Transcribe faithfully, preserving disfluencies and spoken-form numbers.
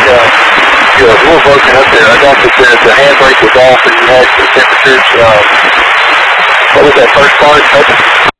uh, you're a little broken up there. I got that the, the handbrake was off and you had some temperatures. Um, what was that first part?